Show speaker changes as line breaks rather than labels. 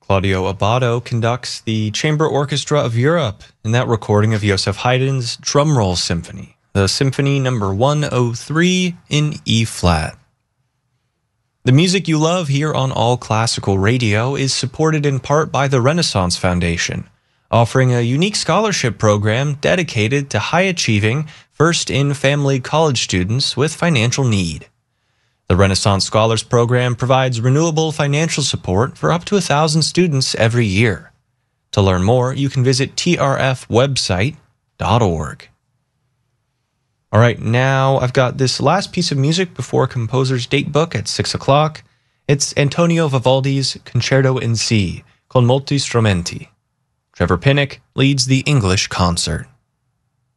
Claudio Abbado conducts the Chamber Orchestra of Europe in that recording of Joseph Haydn's Drumroll Symphony, the Symphony number 103 in E-flat. The music you love here on All Classical Radio is supported in part by the Renaissance Foundation, offering a unique scholarship program dedicated to high-achieving, first-in-family college students with financial need. The Renaissance Scholars Program provides renewable financial support for up to 1,000 students every year. To learn more, you can visit trfwebsite.org. All right, now I've got this last piece of music before composer's date book at 6 o'clock. It's Antonio Vivaldi's Concerto in C, con molti strumenti. Trevor Pinnock leads the English concert.